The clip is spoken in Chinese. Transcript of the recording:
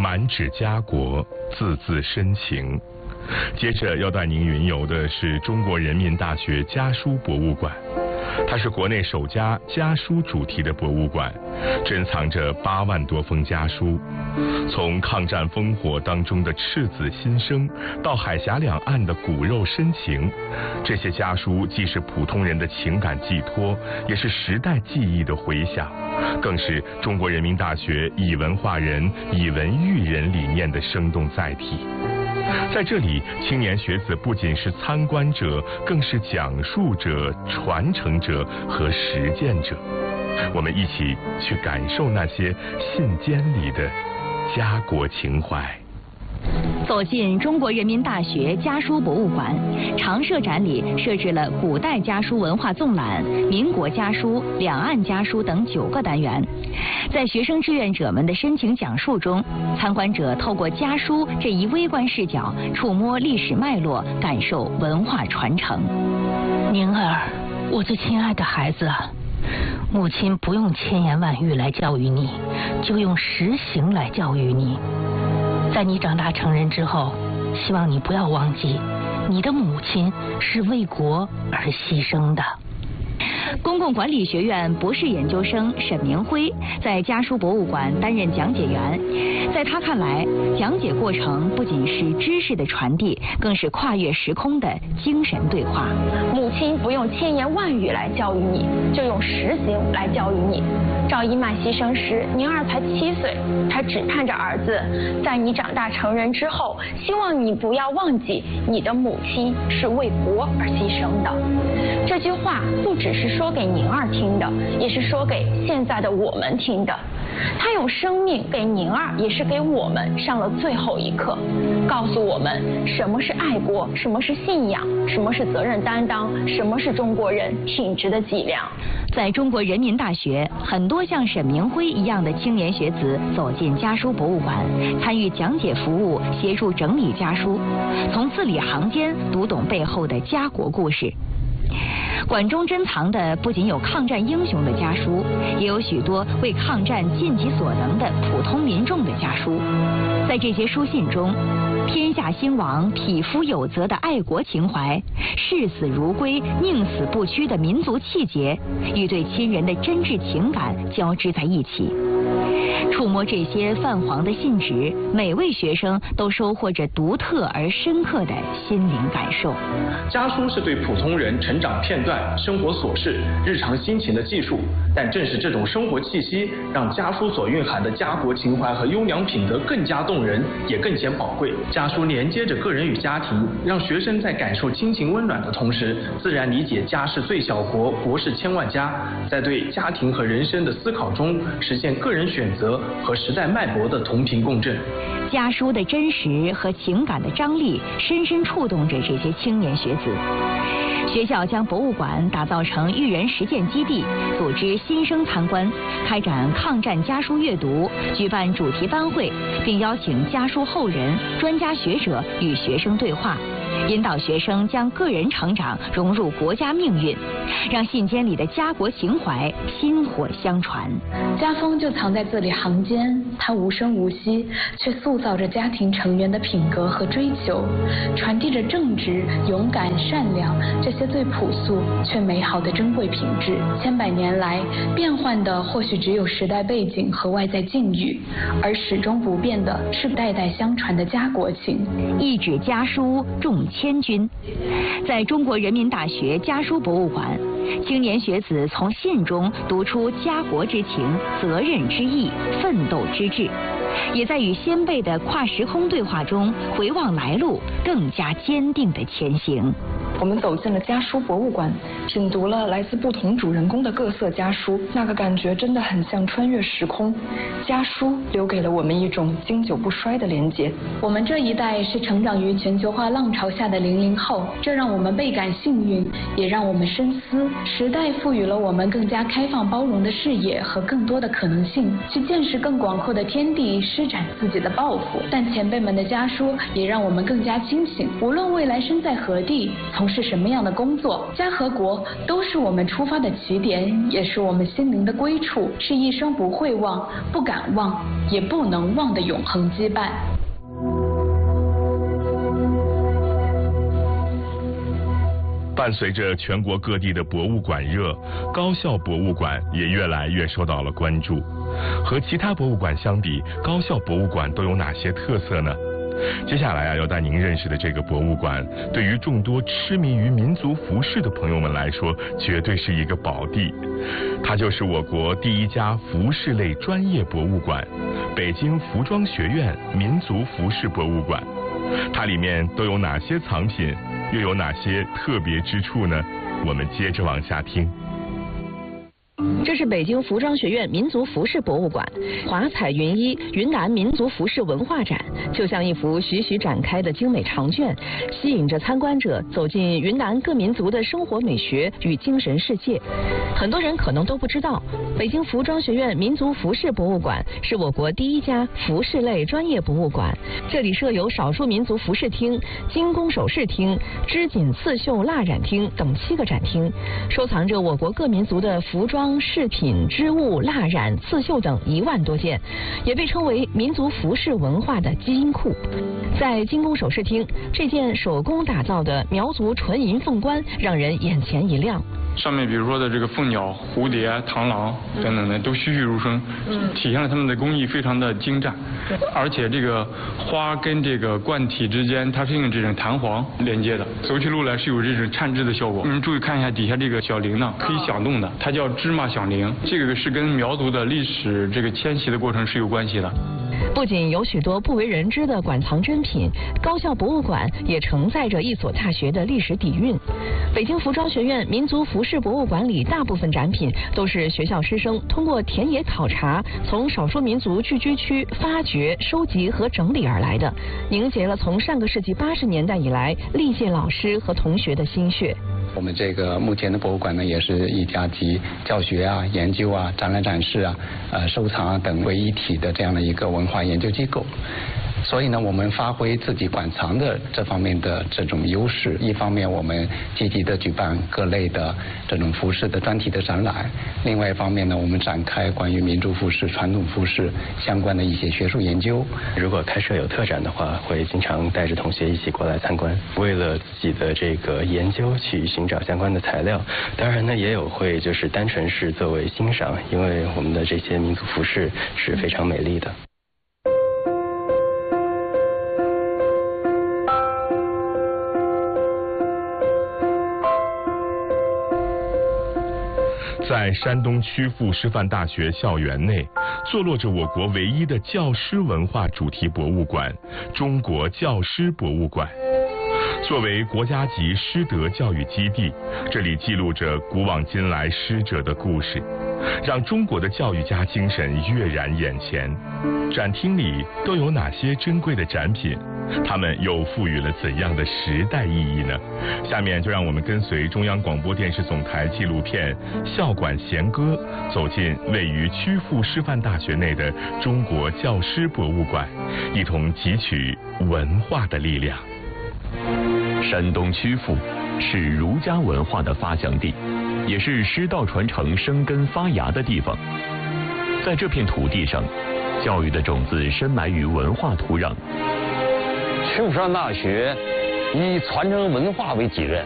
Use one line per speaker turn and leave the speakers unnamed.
满纸家国，字字深情。接着要带您云游的是中国人民大学家书博物馆，它是国内首家家书主题的博物馆，珍藏着8万多封家书。从抗战烽火当中的赤子心声，到海峡两岸的骨肉深情，这些家书既是普通人的情感寄托，也是时代记忆的回响，更是中国人民大学以文化人、以文育人理念的生动载体。在这里，青年学子不仅是参观者，更是讲述者、传承者和实践者。我们一起去感受那些信笺里的家国情怀。
走进中国人民大学家书博物馆，常设展里设置了古代家书文化纵览、民国家书、两岸家书等9个单元。在学生志愿者们的深情讲述中，参观者透过家书这一微观视角，触摸历史脉络，感受文化传承。
宁儿，我最亲爱的孩子，母亲不用千言万语来教育你，就用实行来教育你。在你长大成人之后，希望你不要忘记，你的母亲是为国而牺牲的。
公共管理学院博士研究生沈明辉在家书博物馆担任讲解员。在他看来，讲解过程不仅是知识的传递，更是跨越时空的精神对话。
母亲不用千言万语来教育你，就用实行来教育你。赵一曼牺牲时，宁儿才7岁，她只盼着儿子在你长大成人之后，希望你不要忘记你的母亲是为国而牺牲的。这句话不只是说给宁儿听的，也是说给现在的我们听的。他用生命给宁儿，也是给我们上了最后一课，告诉我们什么是爱国，什么是信仰，什么是责任担当，什么是中国人挺直的脊梁。
在中国人民大学，很多像沈明辉一样的青年学子走进家书博物馆，参与讲解服务，协助整理家书，从字里行间读懂背后的家国故事。馆中珍藏的不仅有抗战英雄的家书，也有许多为抗战尽己所能的普通民众的家书。在这些书信中，天下兴亡、匹夫有责的爱国情怀，视死如归、宁死不屈的民族气节，与对亲人的真挚情感交织在一起。触摸这些泛黄的信纸，每位学生都收获着独特而深刻的心灵感受。
家书是对普通人成长片段、生活琐事、日常心情的记述，但正是这种生活气息，让家书所蕴含的家国情怀和优良品德更加动人，也更显宝贵。家书连接着个人与家庭，让学生在感受亲情温暖的同时，自然理解家是最小国，国是千万家，在对家庭和人生的思考中，实现个人选择和时代脉搏的同频共振。
家书的真实和情感的张力，深深触动着这些青年学子。学校将博物馆打造成育人实践基地，组织新生参观，开展抗战家书阅读，举办主题班会，并邀请家书后人、专家学者与学生对话，引导学生将个人成长融入国家命运，让信笺里的家国情怀薪火相传。
家风就藏在字里行间，它无声无息，却塑造着家庭成员的品格和追求，传递着正直、勇敢、善良这些最朴素却美好的珍贵品质。千百年来，变换的或许只有时代背景和外在境遇，而始终不变的是代代相传的家国情。
一纸家书重千钧。在中国人民大学家书博物馆，青年学子从信中读出家国之情、责任之意、奋斗之志，也在与先辈的跨时空对话中回望来路，更加坚定地前行。
我们走进了家书博物馆，品读了来自不同主人公的各色家书，那个感觉真的很像穿越时空。家书留给了我们一种经久不衰的连结。
我们这一代是成长于全球化浪潮下的00后，这让我们倍感幸运，也让我们深思。时代赋予了我们更加开放包容的视野和更多的可能性，去见识更广阔的天地，施展自己的抱负。但前辈们的家书也让我们更加清醒，无论未来身在何地，从是什么样的工作。家和国都是我们出发的起点，也是我们心灵的归处，是一生不会忘、不敢忘、也不能忘的永恒羁绊。
伴随着全国各地的博物馆热，高校博物馆也越来越受到了关注。和其他博物馆相比，高校博物馆都有哪些特色呢？接下来要带您认识的这个博物馆，对于众多痴迷于民族服饰的朋友们来说，绝对是一个宝地。它就是我国第一家服饰类专业博物馆——北京服装学院民族服饰博物馆。它里面都有哪些藏品，又有哪些特别之处呢？我们接着往下听。
这是北京服装学院民族服饰博物馆，华彩云衣云南民族服饰文化展，就像一幅徐徐展开的精美长卷，吸引着参观者走进云南各民族的生活美学与精神世界。很多人可能都不知道，北京服装学院民族服饰博物馆是我国第一家服饰类专业博物馆，这里设有少数民族服饰厅、精工首饰厅、织锦刺绣蜡染厅等7个展厅，收藏着我国各民族的服装、饰品、织物、蜡染、刺绣等1万多件，也被称为民族服饰文化的基因库。在精工首饰厅，这件手工打造的苗族纯银凤冠让人眼前一亮。
上面比如说的这个凤鸟、蝴蝶、螳螂等等的都栩栩如生，体现了他们的工艺非常的精湛。而且这个花跟这个冠体之间，它是用这种弹簧连接的，走起路来是有这种颤支的效果。你们注意看一下底下这个小铃铛，可以响动的，它叫芝麻响铃。这个是跟苗族的历史这个迁徙的过程是有关系的。
不仅有许多不为人知的馆藏珍品，高校博物馆也承载着一所大学的历史底蕴。北京服装学院民族服饰博物馆里大部分展品都是学校师生通过田野考察，从少数民族聚居区发掘、收集和整理而来的，凝结了从上个世纪80年代以来历届老师和同学的心血。
我们这个目前的博物馆呢，也是一家集教学啊、研究啊、展览展示啊、收藏啊等为一体的这样的一个文化研究机构。所以呢，我们发挥自己馆藏的这方面的这种优势，一方面我们积极的举办各类的这种服饰的专题的展览，另外一方面呢，我们展开关于民族服饰、传统服饰相关的一些学术研究。
如果开设有特展的话，会经常带着同学一起过来参观，为了自己的这个研究去寻找相关的材料。当然呢，也有会就是单纯是作为欣赏，因为我们的这些民族服饰是非常美丽的。
在山东曲阜师范大学校园内，坐落着我国唯一的教师文化主题博物馆——中国教师博物馆。作为国家级师德教育基地，这里记录着古往今来师者的故事，让中国的教育家精神跃然眼前。展厅里都有哪些珍贵的展品？它们又赋予了怎样的时代意义呢？下面就让我们跟随中央广播电视总台纪录片《校馆弦歌》，走进位于曲阜师范大学内的中国教师博物馆，一同汲取文化的力量。
山东曲阜是儒家文化的发祥地，也是师道传承生根发芽的地方。在这片土地上，教育的种子深埋于文化土壤。
曲阜师范大学以传承文化为己任，